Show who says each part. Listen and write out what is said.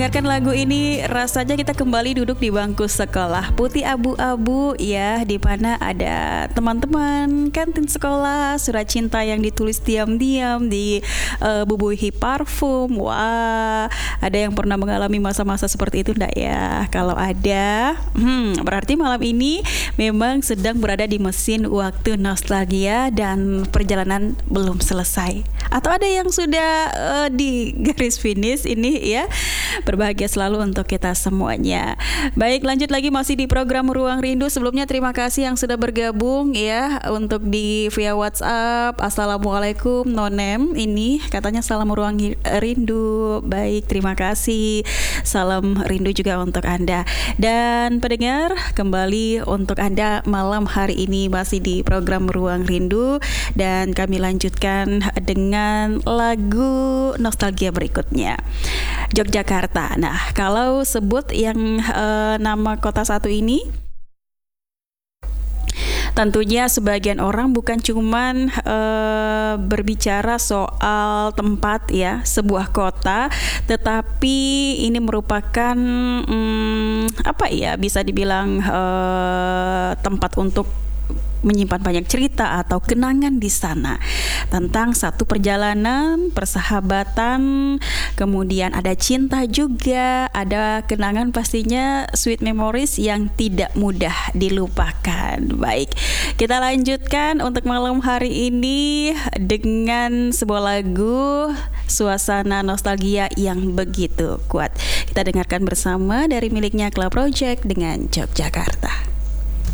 Speaker 1: Dengarkan lagu ini, rasanya kita kembali duduk di bangku sekolah putih abu-abu ya, di mana ada teman-teman kantin sekolah, surat cinta yang ditulis diam-diam di bubuhi parfum. Wah, ada yang pernah mengalami masa-masa seperti itu enggak ya? Kalau ada, berarti malam ini memang sedang berada di mesin waktu nostalgia dan perjalanan belum selesai. Atau ada yang sudah di garis finish ini ya. Berbahagia selalu untuk kita semuanya. Baik, lanjut lagi masih di program Ruang Rindu. Sebelumnya terima kasih yang sudah bergabung ya untuk di via WhatsApp. Assalamualaikum Nonem, ini katanya salam Ruang Rindu. Baik, terima kasih. Salam rindu juga untuk Anda. Dan pendengar, kembali untuk Anda malam hari ini masih di program Ruang Rindu dan kami lanjutkan dengan lagu nostalgia berikutnya. Yogyakarta. Nah, kalau sebut yang nama kota satu ini, tentunya sebagian orang bukan cuman berbicara soal tempat ya, sebuah kota, tetapi ini merupakan apa ya, bisa dibilang tempat untuk menyimpan banyak cerita atau kenangan di sana tentang satu perjalanan, persahabatan, kemudian ada cinta juga, ada kenangan pastinya sweet memories yang tidak mudah dilupakan. Baik, kita lanjutkan untuk malam hari ini dengan sebuah lagu suasana nostalgia yang begitu kuat. Kita dengarkan bersama dari miliknya Club Project dengan Yogyakarta.